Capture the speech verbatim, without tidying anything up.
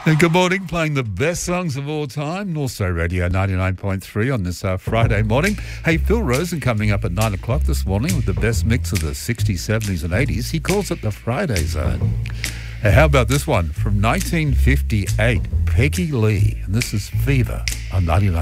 And good morning, playing the best songs of all time, Northstar Radio ninety-nine point three on this uh, Friday morning. Hey, Phil Rosen coming up at nine o'clock this morning with the best mix of the sixties, seventies and eighties. He calls it the Friday Zone. Hey, how about this one from nineteen fifty-eight, Peggy Lee, and this is Fever on ninety-nine.